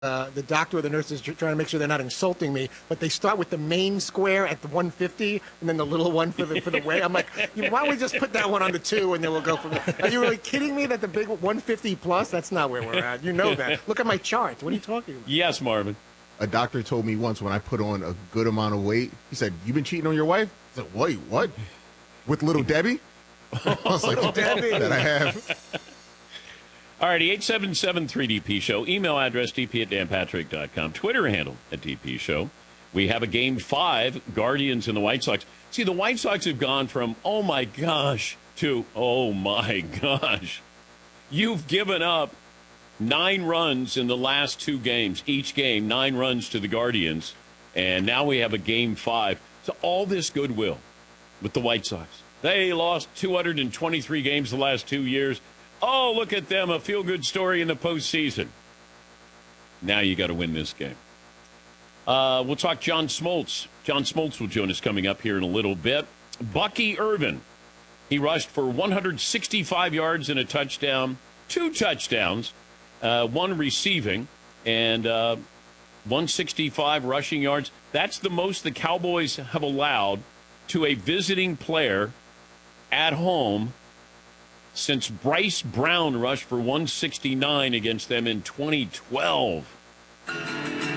the doctor or the nurse is trying to make sure they're not insulting me, but they start with the main square at the 150 and then the little one for the weight. I'm like, why don't we just put that one on the 2 and then we'll go from there? Are you really kidding me that the big 150 plus? That's not where we're at. You know that. Look at my chart. What are you talking about? Yes, Marvin. A doctor told me once when I put on a good amount of weight, he said, "You been cheating on your wife?" I said, "Wait, what? With little Debbie?" I was like, Debbie. that I have. All righty, 877-3DP Show. Email address dp@danpatrick.com. Twitter handle @DP Show. We have a Game 5, Guardians and the White Sox. See, the White Sox have gone from, oh, my gosh, to, oh, my gosh. You've given up 9 runs in the last 2 games. Each game, 9 runs to the Guardians. And now we have a Game 5. So all this goodwill with the White Sox. They lost 223 games the last 2 years. Oh, look at them, a feel-good story in the postseason. Now you got to win this game. We'll talk John Smoltz. John Smoltz will join us coming up here in a little bit. Bucky Irvin. He rushed for 165 yards and a touchdown, 2 touchdowns, 1 receiving, and 165 rushing yards. That's the most the Cowboys have allowed to a visiting player at home since Bryce Brown rushed for 169 against them in 2012.